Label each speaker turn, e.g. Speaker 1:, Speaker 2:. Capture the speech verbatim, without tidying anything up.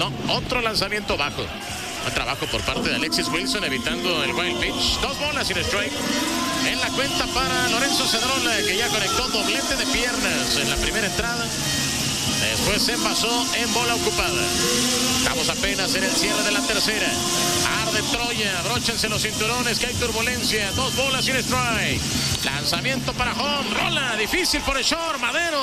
Speaker 1: No, otro lanzamiento bajo. Buen trabajo por parte de Alexis Wilson evitando el wild pitch. Dos bolas sin strike. En la cuenta para Lorenzo Cedrón, que ya conectó doblete de piernas en la primera entrada. Después se envasó en bola ocupada. Estamos apenas en el cierre de la tercera. Arde Troya, abróchense los cinturones que hay turbulencia. Dos bolas sin strike. Lanzamiento para home. Rola, difícil por el short. Madero.